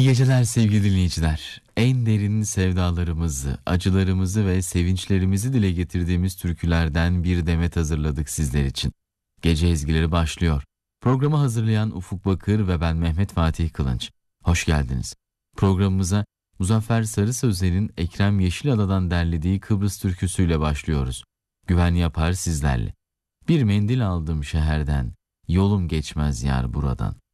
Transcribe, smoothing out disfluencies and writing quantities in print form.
geceler sevgili dinleyiciler. En derin sevdalarımızı, acılarımızı ve sevinçlerimizi dile getirdiğimiz türkülerden bir demet hazırladık sizler için. Gece ezgileri başlıyor. Programı hazırlayan Ufuk Bakır ve ben Mehmet Fatih Kılınç. Hoş geldiniz. Programımıza Muzaffer Sarı Sözler'in Ekrem Yeşilala'dan derlediği Kıbrıs türküsüyle başlıyoruz. Güven yapar sizlerle. Bir mendil aldım şehirden, yolum geçmez yar buradan.